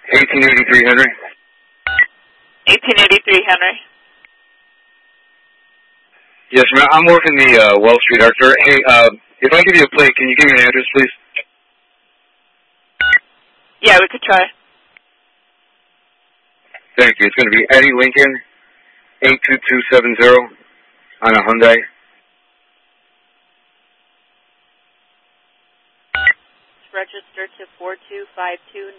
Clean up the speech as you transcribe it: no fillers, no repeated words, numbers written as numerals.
1883 Henry. 1883 Henry. Yes, ma'am. I'm working the Wells Street Art Fair. Hey, if I give you a plate, can you give me an address, please? Yeah, we could try. Thank you. It's going to be Eddie Lincoln, 82270 on a Hyundai. Register to 4252